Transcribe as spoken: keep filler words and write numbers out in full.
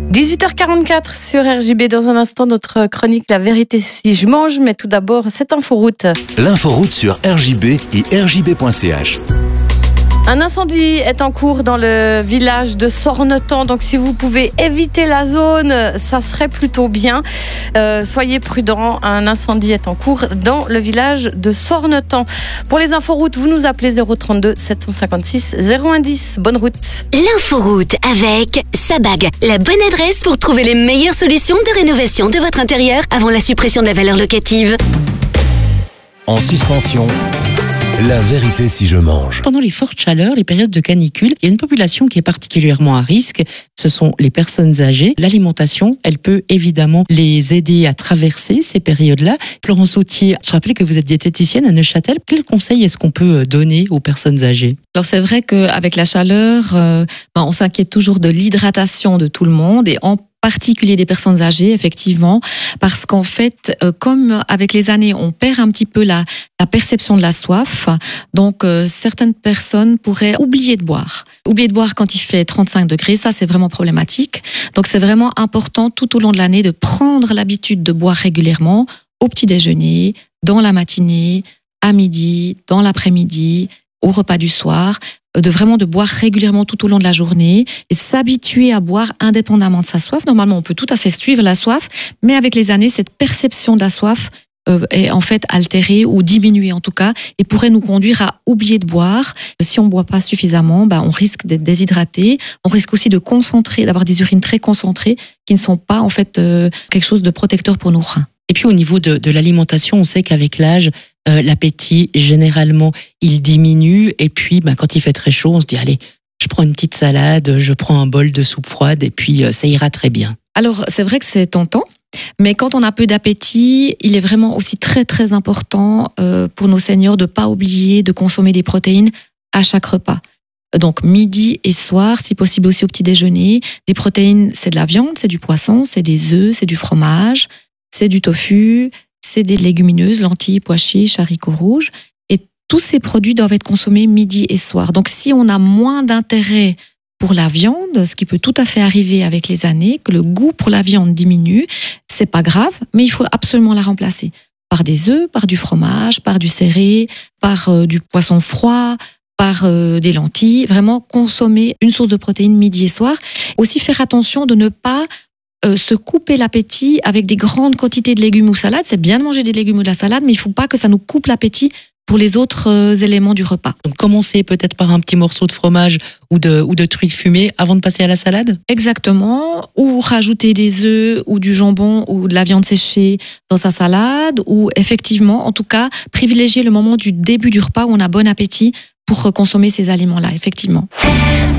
dix-huit heures quarante-quatre sur R J B. Dans un instant, notre chronique La vérité si je mange. Mais tout d'abord, cette inforoute. L'inforoute sur R J B et R J B point C H. Un incendie est en cours dans le village de Sornetan, donc si vous pouvez éviter la zone, ça serait plutôt bien. Euh, soyez prudents, un incendie est en cours dans le village de Sornetan. Pour les inforoutes, vous nous appelez zéro trente-deux sept cent cinquante-six zéro un dix. Bonne route. L'inforoute avec Sabag, la bonne adresse pour trouver les meilleures solutions de rénovation de votre intérieur avant la suppression de la valeur locative. En suspension, la vérité si je mange. Pendant les fortes chaleurs, les périodes de canicule, il y a une population qui est particulièrement à risque. Ce sont les personnes âgées. L'alimentation, elle peut évidemment les aider à traverser ces périodes-là. Florence Autier, je rappelais que vous êtes diététicienne à Neuchâtel. Quel conseil est-ce qu'on peut donner aux personnes âgées ? Alors c'est vrai qu'avec la chaleur, euh, ben on s'inquiète toujours de l'hydratation de tout le monde et en particulier des personnes âgées, effectivement, parce qu'en fait, euh, comme avec les années, on perd un petit peu la, la perception de la soif, donc euh, certaines personnes pourraient oublier de boire. Oublier de boire quand il fait trente-cinq degrés, ça c'est vraiment problématique. Donc c'est vraiment important tout au long de l'année de prendre l'habitude de boire régulièrement au petit déjeuner, dans la matinée, à midi, dans l'après-midi, au repas du soir, de vraiment de boire régulièrement tout au long de la journée et s'habituer à boire indépendamment de sa soif. Normalement, on peut tout à fait suivre la soif, mais avec les années, cette perception de la soif euh, est en fait altérée ou diminuée en tout cas et pourrait nous conduire à oublier de boire. Si on ne boit pas suffisamment, ben, on risque d'être déshydraté. On risque aussi de concentrer, d'avoir des urines très concentrées qui ne sont pas en fait euh, quelque chose de protecteur pour nos reins. Et puis au niveau de, de l'alimentation, on sait qu'avec l'âge, euh, l'appétit, généralement, il diminue. Et puis, ben, quand il fait très chaud, on se dit, allez, je prends une petite salade, je prends un bol de soupe froide et puis euh, ça ira très bien. Alors, c'est vrai que c'est tentant. Mais quand on a peu d'appétit, il est vraiment aussi très, très important euh, pour nos seniors de ne pas oublier de consommer des protéines à chaque repas. Donc, midi et soir, si possible aussi au petit déjeuner. Des protéines, c'est de la viande, c'est du poisson, c'est des œufs, c'est du fromage. C'est du tofu, c'est des légumineuses, lentilles, pois chiches, haricots rouges. Et tous ces produits doivent être consommés midi et soir. Donc si on a moins d'intérêt pour la viande, ce qui peut tout à fait arriver avec les années, que le goût pour la viande diminue, c'est pas grave, mais il faut absolument la remplacer par des œufs, par du fromage, par du serré, par euh, du poisson froid, par euh, des lentilles. Vraiment consommer une source de protéines midi et soir. Aussi faire attention de ne pas Euh, se couper l'appétit avec des grandes quantités de légumes ou salades. C'est bien de manger des légumes ou de la salade, mais il ne faut pas que ça nous coupe l'appétit pour les autres euh, éléments du repas. Donc commencer peut-être par un petit morceau de fromage ou de, ou de truite fumée avant de passer à la salade ? Exactement, ou rajouter des œufs ou du jambon ou de la viande séchée dans sa salade, ou effectivement, en tout cas, privilégier le moment du début du repas où on a bon appétit pour consommer ces aliments-là, effectivement.